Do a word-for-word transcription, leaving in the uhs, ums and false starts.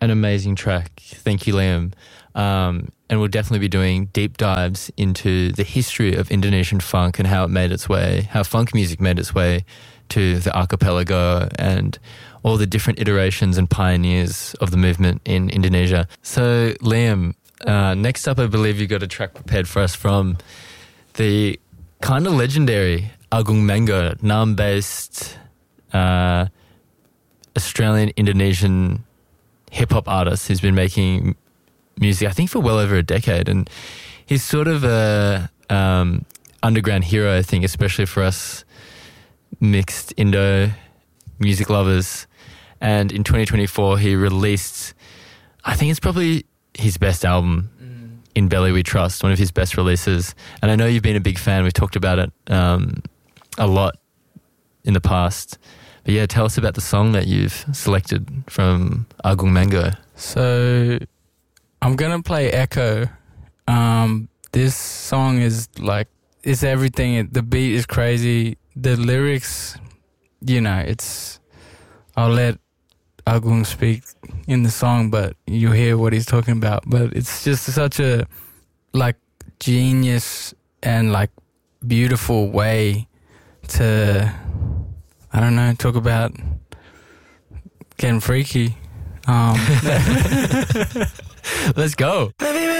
an amazing track. Thank you, Liam. Um, and we'll definitely be doing deep dives into the history of Indonesian funk and how it made its way, how funk music made its way to the archipelago and all the different iterations and pioneers of the movement in Indonesia. So, Liam, uh, next up I believe you got a track prepared for us from the kind of legendary Agung Menggo, Nam-based uh, Australian-Indonesian hip-hop artist who's been making music, I think, for well over a decade. And he's sort of a um, underground hero, I think, especially for us mixed Indo music lovers. And in twenty twenty-four, he released, I think it's probably his best album, mm. In Belly We Trust, one of his best releases. And I know you've been a big fan. We've talked about it um, a lot in the past. But yeah, tell us about the song that you've selected from Agung Menggo. So I'm going to play Echo. Um, this song is like, it's everything. The beat is crazy. The lyrics, you know, it's, I'll let Agung speak in the song, but you hear what he's talking about. But it's just such a, like, genius and, like, beautiful way to, I don't know, talk about getting freaky. Um, Let's go.